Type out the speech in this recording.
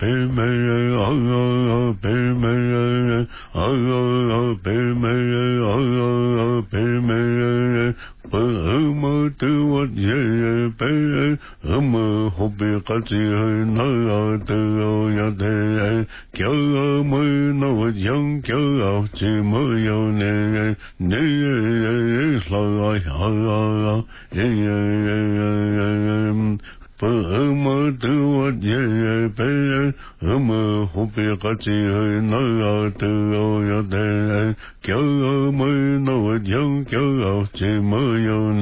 北美人啊，北美人啊，北美人啊，北美人。不么的我也被么何必个只那的呀的叫么那我想叫只么有呢呢啦呀不么的我也被么何必个只那的呀的叫么那我想叫只么有